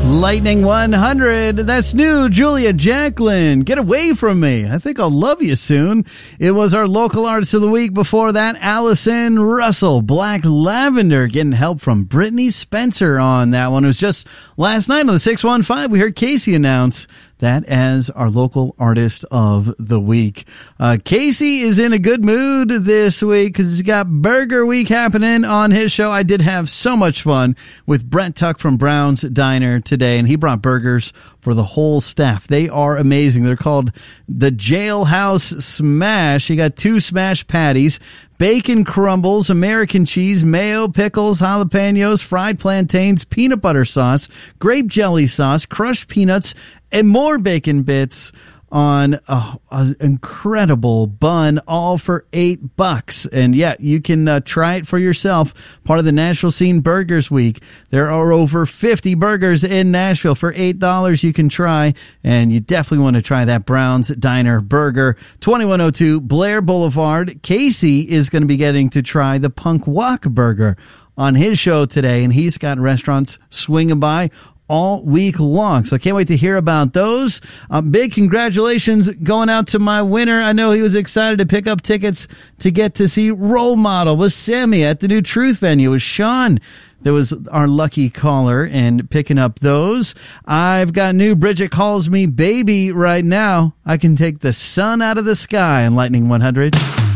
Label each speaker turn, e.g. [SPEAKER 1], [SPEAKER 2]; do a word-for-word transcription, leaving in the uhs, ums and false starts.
[SPEAKER 1] Lightning one hundred, that's new. Julia Jacqueline, Get Away From Me. I think I'll love you soon. It was our local artist of the week. Before that, Allison Russell, Black Lavender, getting help from Brittany Spencer on that one. It was just last night on the six one five, we heard Casey announce that as our local artist of the week. Uh, Casey is in a good mood this week because he's got Burger Week happening on his show. I did have so much fun with Brent Tuck from Brown's Diner today, and he brought burgers for the whole staff. They are amazing. They're called the Jailhouse Smash. You got two smash patties, bacon crumbles, American cheese, mayo, pickles, jalapenos, fried plantains, peanut butter sauce, grape jelly sauce, crushed peanuts, and more bacon bits on an incredible bun, all for eight bucks. And yeah, you can uh, try it for yourself. Part of the Nashville Scene Burgers Week. There are over fifty burgers in Nashville for eight dollars. You can try, and you definitely want to try that Brown's Diner burger. twenty-one oh two Blair Boulevard. Casey is going to be getting to try the Punk Walk burger on his show today, and he's got restaurants swinging by all week long. So I can't wait to hear about those. Um, big congratulations going out to my winner. I know he was excited to pick up tickets to get to see Role Model with Sammy at the new Truth venue. It was Sean that was our lucky caller and picking up those. I've got new Bridget Calls Me Baby right now. I can take the sun out of the sky on Lightning one hundred.